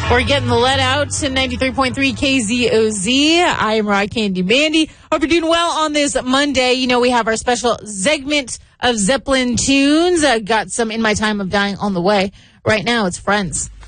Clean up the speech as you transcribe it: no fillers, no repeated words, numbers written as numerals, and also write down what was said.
We're getting the let out to 93.3 KZOZ. I am Rod Candy Mandy. Hope you're doing well on this Monday. You know, we have our special segment of Zeppelin tunes. Got some In My Time of Dying on the way. Right now, it's Friends.